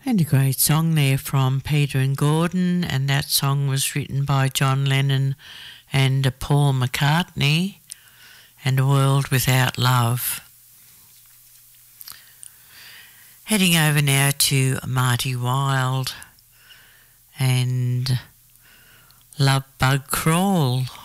And a great song there from Peter and Gordon, and that song was written by John Lennon and Paul McCartney, and A World Without Love. Heading over now to Marty Wilde and Love Bug Crawl.